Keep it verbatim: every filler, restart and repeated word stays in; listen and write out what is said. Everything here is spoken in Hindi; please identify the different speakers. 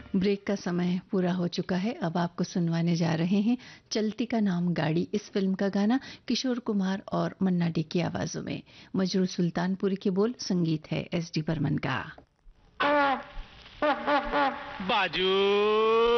Speaker 1: ब्रेक का समय पूरा हो चुका है। अब आपको सुनवाने जा रहे हैं चलती का नाम गाड़ी इस फिल्म का गाना किशोर कुमार और मन्ना डे की आवाजों में। मजरू सुल्तानपुरी के बोल, संगीत है एस डी बर्मन का।
Speaker 2: बाजू